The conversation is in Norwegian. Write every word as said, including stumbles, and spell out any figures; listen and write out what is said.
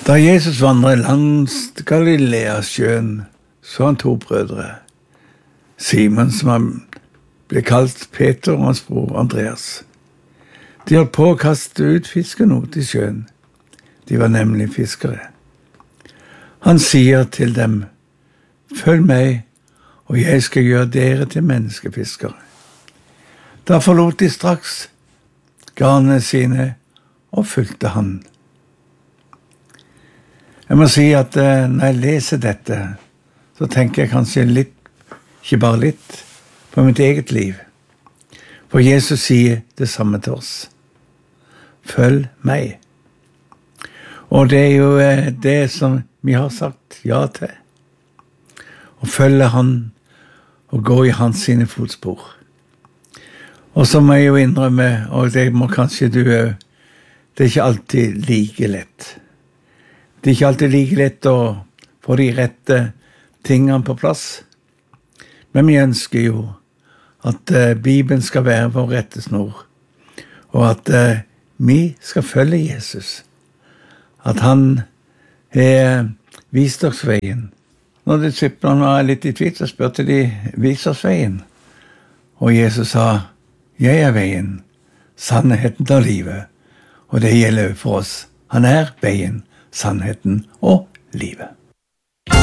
Da Jesus vandret langs Galileasjøen, så han to brødre. Simon, som han ble kalt Peter, og hans bror Andreas. De holdt på å kaste ut fisken ut i sjøen. De var nemlig fiskere. Han sier til dem, «Følg meg, og jeg skal gjøre dere til menneskefiskere.» Da forlot de straks garnene sine og fulgte han. Jeg må si at eh, når jeg leser dette, så tenker jeg kanskje litt, ikke bare litt, på mitt eget liv. For Jesus sier det samme til oss. Følg meg. Og det er jo eh, det som vi har sagt ja til. Å følge han og gå i hans sine fotspor. Og så må jeg jo innrømme, og det må kanskje du, det er ikke alltid like lett. Det er ikke alltid like lett å få de rette tingene på plass. Men vi ønsker jo at uh, Bibelen skal være vår rettesnor, og at uh, vi skal følge Jesus. At han har vist oss veien. Når disiplene var litt i tvil, så spurte de, vis oss veien. Og Jesus sa, jeg er veien, sannheten og livet, og det gjelder for oss. Han er veien, sannheten og livet.